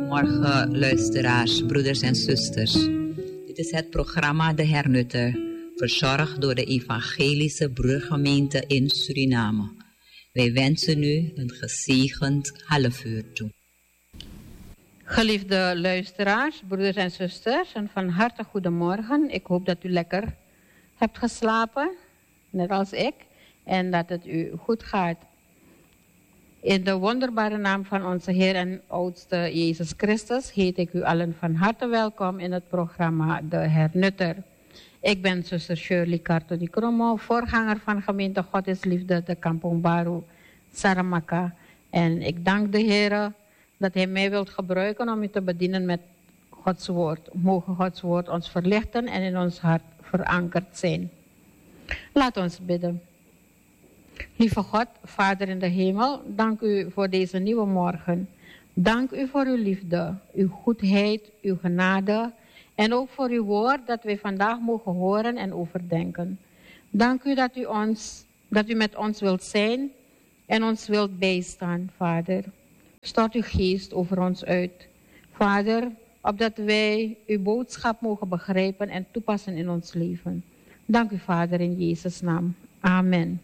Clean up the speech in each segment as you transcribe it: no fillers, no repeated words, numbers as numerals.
Goedemorgen luisteraars, broeders en zusters. Dit is het programma De Hernutter, verzorgd door de Evangelische Broedergemeente in Suriname. Wij wensen u een gezegend halfuur toe. Geliefde luisteraars, broeders en zusters, en van harte goedemorgen. Ik hoop dat u lekker hebt geslapen, net als ik, en dat het u goed gaat. In de wonderbare naam van onze Heer en oudste Jezus Christus heet ik u allen van harte welkom in het programma De Hernutter. Ik ben zuster Shirley Cartoni Kromo, voorganger van gemeente God is Liefde, de Kampong Baru, Saramaka. En ik dank de Heer dat Hij mij wilt gebruiken om u te bedienen met Gods woord. Mogen Gods woord ons verlichten en in ons hart verankerd zijn. Laat ons bidden. Lieve God, Vader in de hemel, dank u voor deze nieuwe morgen. Dank u voor uw liefde, uw goedheid, uw genade en ook voor uw woord dat wij vandaag mogen horen en overdenken. Dank u dat u met ons wilt zijn en ons wilt bijstaan, Vader. Stort uw geest over ons uit, Vader, opdat wij uw boodschap mogen begrijpen en toepassen in ons leven. Dank u, Vader, in Jezus' naam. Amen.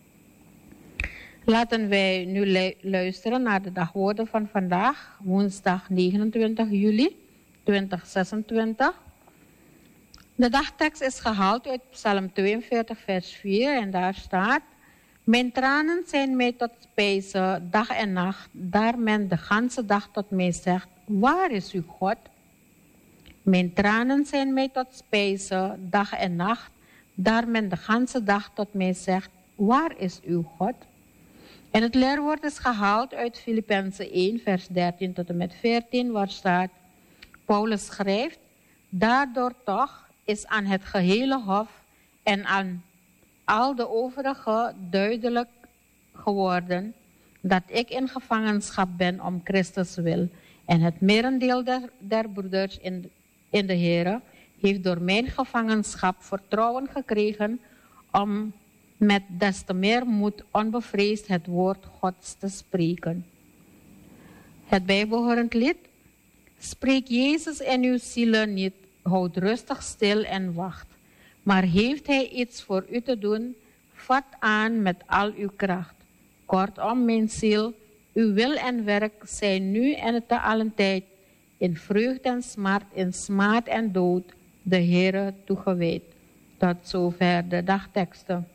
Laten wij nu luisteren naar de dagwoorden van vandaag, woensdag 29 juli 2026. De dagtekst is gehaald uit Psalm 42, vers 4 en daar staat: Mijn tranen zijn mij tot spijze dag en nacht, daar men de ganse dag tot mij zegt, waar is uw God? Mijn tranen zijn mij tot spijze dag en nacht, daar men de ganse dag tot mij zegt, waar is uw God? En het leerwoord is gehaald uit Filippenzen 1, vers 13 tot en met 14, waar staat: Paulus schrijft, daardoor toch is aan het gehele hof en aan al de overige duidelijk geworden dat ik in gevangenschap ben om Christus wil. En het merendeel der broeders in de Here heeft door mijn gevangenschap vertrouwen gekregen om met des te meer moed onbevreesd het woord Gods te spreken. Het bijbehorend lied: Spreek Jezus in uw zielen niet, houd rustig stil en wacht. Maar heeft Hij iets voor u te doen, vat aan met al uw kracht. Kortom, mijn ziel, uw wil en werk zijn nu en te allen tijd, in vreugd en smart, in smaad en dood, de Heere toegewijd. Tot zover de dagteksten.